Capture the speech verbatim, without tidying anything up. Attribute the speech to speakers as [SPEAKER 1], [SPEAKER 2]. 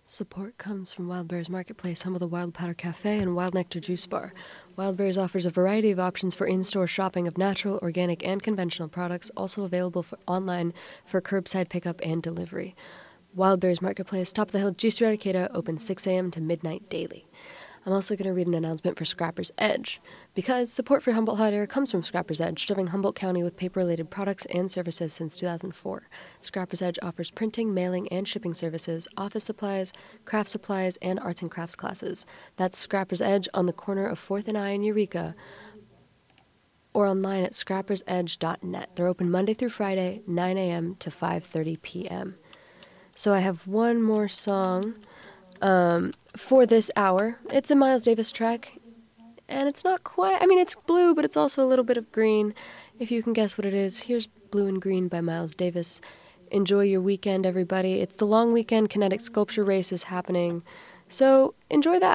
[SPEAKER 1] Support comes from Wildberries Marketplace, home of the Wild Powder Cafe and Wild Nectar Juice Bar. Wildberries offers a variety of options for in-store shopping of natural, organic, and conventional products, also available for online for curbside pickup and delivery. Wildberries Marketplace, top of the hill, G Street Arcata, open six a.m. to midnight daily. I'm also going to read an announcement for Scrapper's Edge, because support for Humboldt Hot Air comes from Scrapper's Edge, serving Humboldt County with paper-related products and services since two thousand four. Scrapper's Edge offers printing, mailing, and shipping services, office supplies, craft supplies, and arts and crafts classes. That's Scrapper's Edge on the corner of fourth and I in Eureka, or online at scrappers edge dot net. They're open Monday through Friday, nine a.m. to five thirty p.m. So I have one more song um, for this hour. It's a Miles Davis track, and it's not quite, I mean, it's blue, but it's also a little bit of green. If you can guess what it is, here's Blue and Green by Miles Davis. Enjoy your weekend, everybody. It's the long weekend. Kinetic Sculpture Race is happening, so enjoy that.